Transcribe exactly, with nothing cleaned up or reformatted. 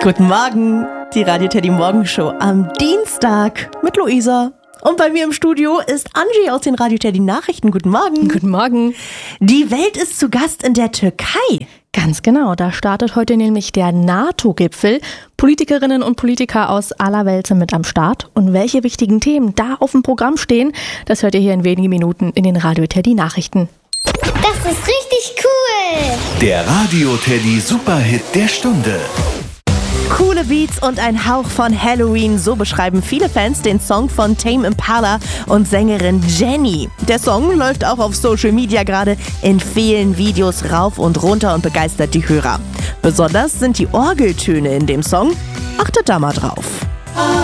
Guten Morgen, die Radio Teddy Morgenshow am Dienstag mit Luisa. Und bei mir im Studio ist Angie aus den Radio Teddy Nachrichten. Guten Morgen. Guten Morgen. Die Welt ist zu Gast in der Türkei. Ganz genau, da startet heute nämlich der NATO-Gipfel. Politikerinnen und Politiker aus aller Welt sind mit am Start. Und welche wichtigen Themen da auf dem Programm stehen, das hört ihr hier in wenigen Minuten in den Radio Teddy Nachrichten. Das ist richtig cool. Der Radio Teddy Superhit der Stunde. Coole Beats und ein Hauch von Halloween, so beschreiben viele Fans den Song von Tame Impala und Sängerin Jenny. Der Song läuft auch auf Social Media gerade in vielen Videos rauf und runter und begeistert die Hörer. Besonders sind die Orgeltöne in dem Song. Achtet da mal drauf.